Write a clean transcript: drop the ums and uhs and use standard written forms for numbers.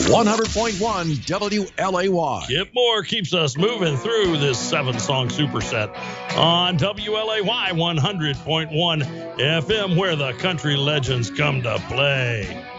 100.1 WLAY. Kip Moore keeps us moving through this 7-song superset on WLAY 100.1 FM, where the country legends come to play.